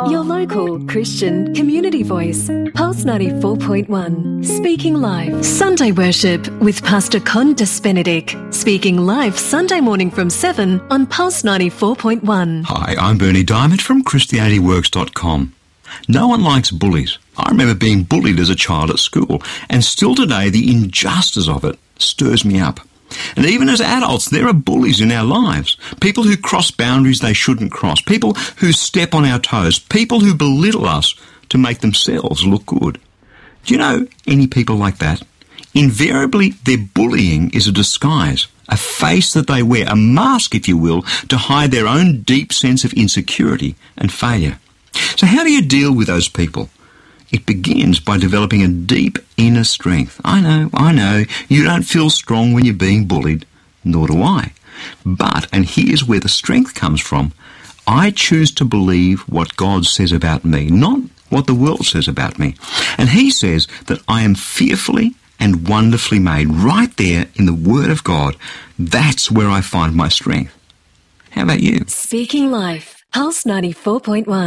Your local Christian community voice. Pulse 94.1. Speaking Live. Sunday worship with Pastor Condas Benedict. Speaking live Sunday morning from 7 on Pulse 94.1. Hi, I'm Bernie Diamond from ChristianityWorks.com. No one likes bullies. I remember being bullied as a child at school, and still today the injustice of it stirs me up. And even as adults, there are bullies in our lives. People who cross boundaries they shouldn't cross. People who step on our toes. People who belittle us to make themselves look good. Do you know any people like that? Invariably, their bullying is a disguise, a face that they wear, a mask, if you will, to hide their own deep sense of insecurity and failure. So how do you deal with those people? It begins by developing a deep inner strength. I know, you don't feel strong when you're being bullied, nor do I. But, and here's where the strength comes from, I choose to believe what God says about me, not what the world says about me. And He says that I am fearfully and wonderfully made, right there in the Word of God. That's where I find my strength. How about you? Speaking Life. Pulse 94.1.